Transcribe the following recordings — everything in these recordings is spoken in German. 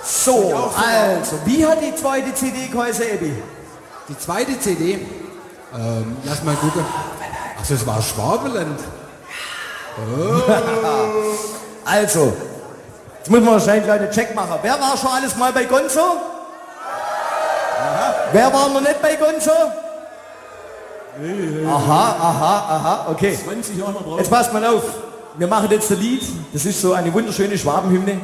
So, also, wie hat die zweite CD geheißen, Ebi? Die zweite CD, lass mal gucken. Ach, das war Schwabeland. Also, jetzt muss man wahrscheinlich einen kleinen Check machen. Wer war schon alles mal bei Gonzo? Aha. Wer war noch nicht bei Gonzo? Aha, okay. 20 Jahre noch drauf. Jetzt passt mal auf. Wir machen jetzt ein Lied. Das ist so eine wunderschöne Schwabenhymne.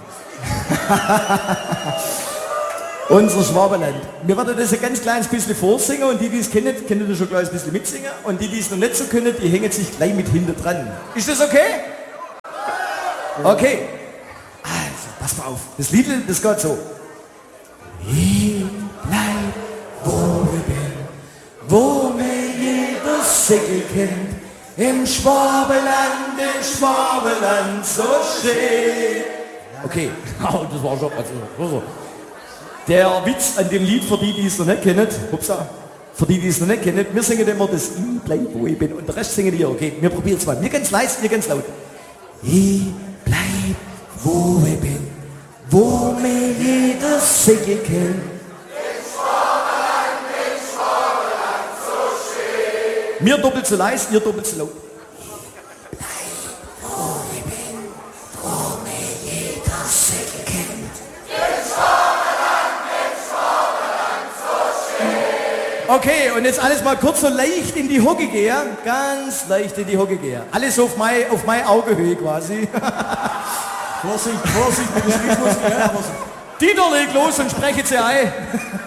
Unser Schwabenland. Wir werden das ein ganz kleines bisschen vorsingen und die es kennen, können das schon gleich ein bisschen mitsingen. Und die es noch nicht so können, die hängen sich gleich mit hinter dran. Ist das okay? Okay. Also, pass mal auf. Das Lied, das geht so. Ich bleib, wo ich bin, wo mir jeder Segel kennt. Im Schwabenland so schön. Okay, das war schon, also, der Witz an dem Lied, für die es noch nicht kennen, wir singen immer das Ich bleib, wo ich bin und der Rest singen die, okay, wir probieren es mal. Wir ganz leise, wir ganz laut. Ich bleib, wo ich bin, wo mir jeder Segel kennt. Mir doppelt so leise, ihr doppelt so laut. Okay, und jetzt alles mal kurz so leicht in die Hocke gehen. Ganz leicht in die Hocke gehen. Alles auf meine Augehöhe quasi. Vorsicht mit dem Schnittmuskel. Dieter, leg los und spreche sie ein.